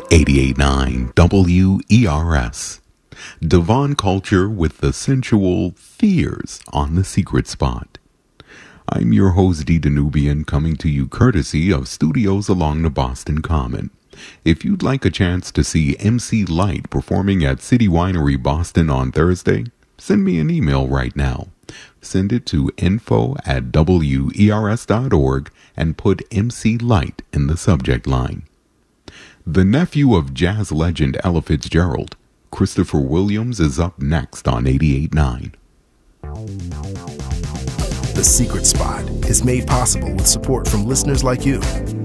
88.9 WERS. Devon Culture with the sensual fears on the secret spot. I'm your host, D. Danubian, coming to you courtesy of studios along the Boston Common. If you'd like a chance to see MC Light performing at City Winery Boston on Thursday, send me an email right now. Send it to info@wers.org and put MC Light in the subject line. The nephew of jazz legend Ella Fitzgerald, Christopher Williams, is up next on 88.9. The Secret Spot is made possible with support from listeners like you.